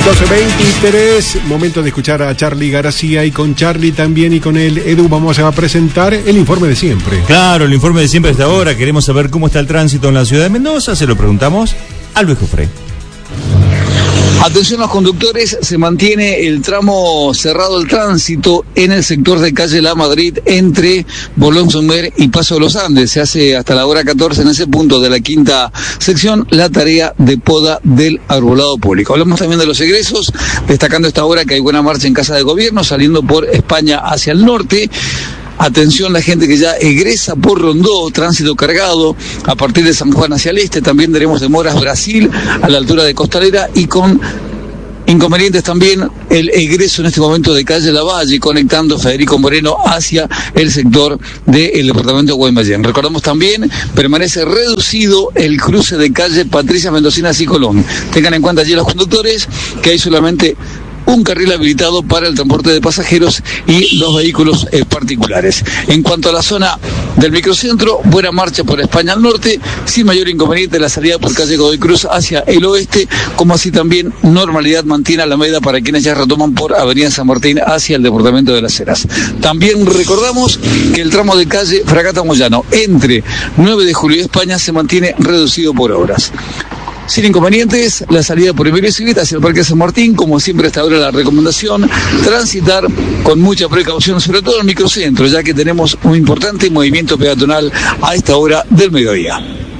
12:23, momento de escuchar a Charly García, y con Charly también y con el Edu vamos a presentar el informe de siempre. Claro, el informe de siempre hasta ahora. Queremos saber cómo está el tránsito en la ciudad de Mendoza. Se lo preguntamos a Luis Jofré. Atención los conductores, se mantiene el tramo cerrado el tránsito en el sector de calle La Madrid entre Bolón Sumer y Paso de los Andes. Se hace hasta la hora 14 en ese punto de la quinta sección la tarea de poda del arbolado público. Hablamos también de los egresos, destacando esta hora que hay buena marcha en Casa de Gobierno, saliendo por España hacia el norte. Atención la gente que ya egresa por Rondó, tránsito cargado a partir de San Juan hacia el este. También tenemos demoras Brasil a la altura de Costanera y con inconvenientes también el egreso en este momento de calle Lavalle, conectando Federico Moreno hacia el sector del departamento de Guaymallén. Recordamos también, permanece reducido el cruce de calle Patricia Mendocinas y Colón. Tengan en cuenta allí los conductores que hay solamente un carril habilitado para el transporte de pasajeros y los vehículos particulares. En cuanto a la zona del microcentro, buena marcha por España al norte, sin mayor inconveniente la salida por calle Godoy Cruz hacia el oeste, como así también normalidad mantiene Alameda para quienes ya retoman por Avenida San Martín hacia el departamento de Las Heras. También recordamos que el tramo de calle Fragata Moyano entre 9 de julio y España se mantiene reducido por obras. Sin inconvenientes, la salida por Emilio Civita hacia el Parque San Martín, como siempre hasta ahora la recomendación, transitar con mucha precaución, sobre todo en el microcentro, ya que tenemos un importante movimiento peatonal a esta hora del mediodía.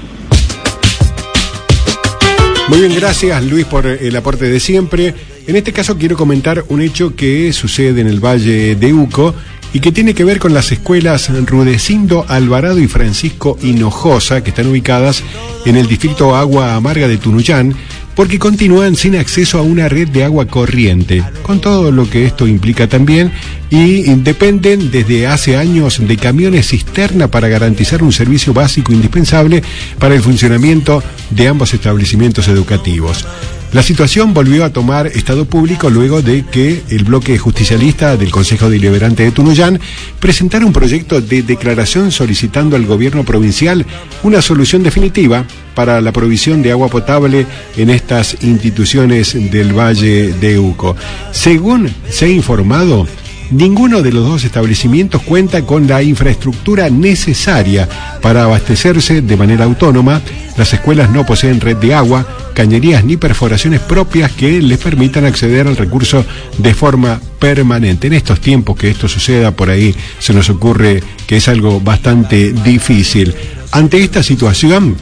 Muy bien, gracias Luis por el aporte de siempre. En este caso quiero comentar un hecho que sucede en el Valle de Uco y que tiene que ver con las escuelas Rudecindo Alvarado y Francisco Hinojosa, que están ubicadas en el distrito Agua Amarga de Tunuyán, porque continúan sin acceso a una red de agua corriente, con todo lo que esto implica también, y dependen desde hace años de camiones cisterna para garantizar un servicio básico indispensable para el funcionamiento de ambos establecimientos educativos. La situación volvió a tomar estado público luego de que el bloque justicialista del Consejo Deliberante de Tunuyán presentara un proyecto de declaración solicitando al gobierno provincial una solución definitiva para la provisión de agua potable en estas instituciones del Valle de Uco. Según se ha informado, ninguno de los dos establecimientos cuenta con la infraestructura necesaria para abastecerse de manera autónoma. Las escuelas no poseen red de agua, cañerías ni perforaciones propias que les permitan acceder al recurso de forma permanente. En estos tiempos que esto suceda, por ahí se nos ocurre que es algo bastante difícil. Ante esta situación,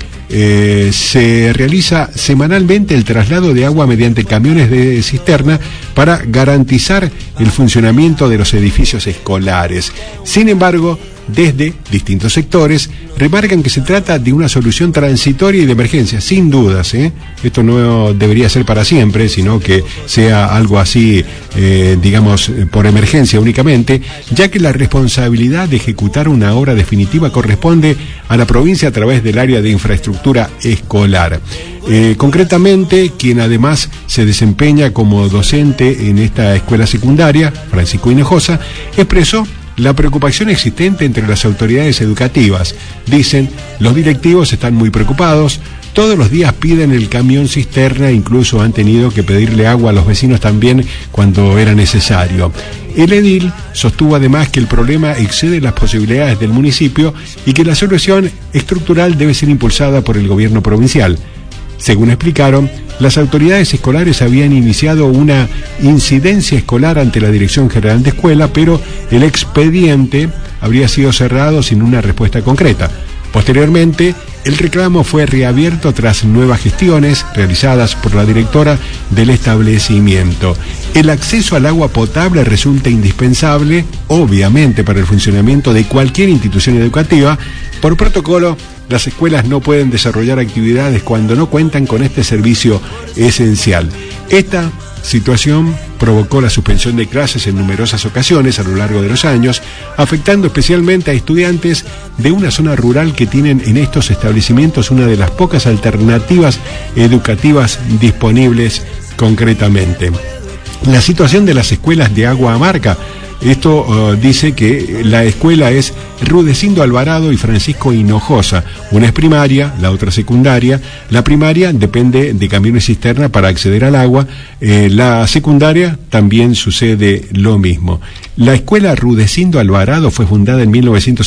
se realiza semanalmente el traslado de agua mediante camiones de cisterna para garantizar el funcionamiento de los edificios escolares. Sin embargo, desde distintos sectores remarcan que se trata de una solución transitoria y de emergencia, sin dudas, Esto no debería ser para siempre, sino que sea algo así, digamos, por emergencia únicamente, ya que la responsabilidad de ejecutar una obra definitiva corresponde a la provincia a través del área de infraestructura escolar. Concretamente, quien además se desempeña como docente en esta escuela secundaria, Francisco Hinojosa, expresó la preocupación existente entre las autoridades educativas. Dicen, los directivos están muy preocupados, todos los días piden el camión cisterna, incluso han tenido que pedirle agua a los vecinos también cuando era necesario. El edil sostuvo además que el problema excede las posibilidades del municipio y que la solución estructural debe ser impulsada por el gobierno provincial. Según explicaron, las autoridades escolares habían iniciado una incidencia escolar ante la Dirección General de Escuela, pero el expediente habría sido cerrado sin una respuesta concreta. Posteriormente, el reclamo fue reabierto tras nuevas gestiones realizadas por la directora del establecimiento. El acceso al agua potable resulta indispensable, obviamente, para el funcionamiento de cualquier institución educativa. Por protocolo, las escuelas no pueden desarrollar actividades cuando no cuentan con este servicio esencial. Esta situación provocó la suspensión de clases en numerosas ocasiones a lo largo de los años, afectando especialmente a estudiantes de una zona rural que tienen en estos establecimientos una de las pocas alternativas educativas disponibles concretamente. La situación de las escuelas de Agua Amarga Esto dice que la escuela es Rudecindo Alvarado y Francisco Hinojosa. Una es primaria, la otra secundaria. La primaria depende de camiones cisterna para acceder al agua. La secundaria también sucede lo mismo. La escuela Rudecindo Alvarado fue fundada en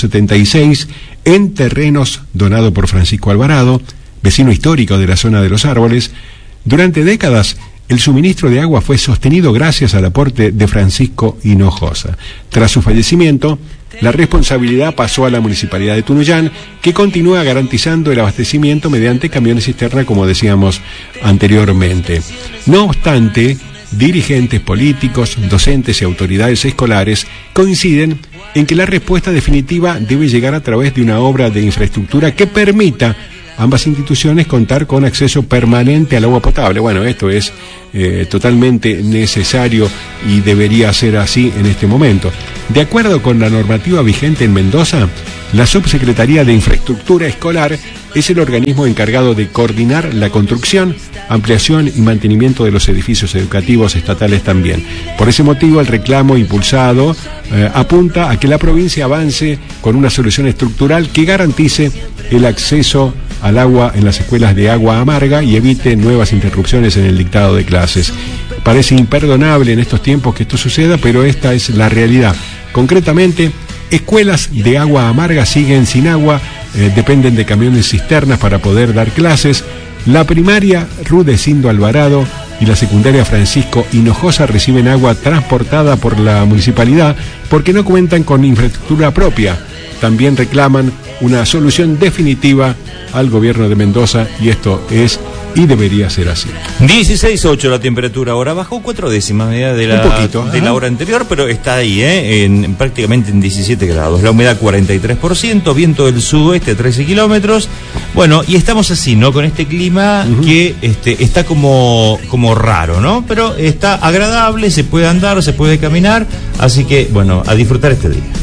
1976 en terrenos donados por Francisco Alvarado, vecino histórico de la zona de Los Árboles. Durante décadas, el suministro de agua fue sostenido gracias al aporte de Francisco Hinojosa. Tras su fallecimiento, la responsabilidad pasó a la Municipalidad de Tunuyán, que continúa garantizando el abastecimiento mediante camiones cisterna, como decíamos anteriormente. No obstante, dirigentes políticos, docentes y autoridades escolares coinciden en que la respuesta definitiva debe llegar a través de una obra de infraestructura que permita a ambas instituciones contar con acceso permanente al agua potable. Bueno, esto es totalmente necesario y debería ser así en este momento. De acuerdo con la normativa vigente en Mendoza, la Subsecretaría de Infraestructura Escolar es el organismo encargado de coordinar la construcción, ampliación y mantenimiento de los edificios educativos estatales también. Por ese motivo, el reclamo impulsado apunta a que la provincia avance con una solución estructural que garantice el acceso al agua en las escuelas de agua amarga y evite nuevas interrupciones en el dictado de clases. Parece imperdonable en estos tiempos que esto suceda, pero esta es la realidad. Concretamente, escuelas de agua amarga siguen sin agua, dependen de camiones cisternas para poder dar clases. La primaria Rudecindo Alvarado y la secundaria Francisco Hinojosa reciben agua transportada por la municipalidad porque no cuentan con infraestructura propia. También reclaman una solución definitiva al gobierno de Mendoza, y esto es y debería ser así. 16.8 la temperatura ahora, bajó 4 décimas de la hora anterior, pero está ahí, prácticamente en 17 grados. La humedad 43%, viento del sudoeste 13 kilómetros. Bueno, y estamos así, ¿no? Con este clima que está como raro, ¿no? Pero está agradable, se puede andar, se puede caminar, así que, bueno, a disfrutar este día.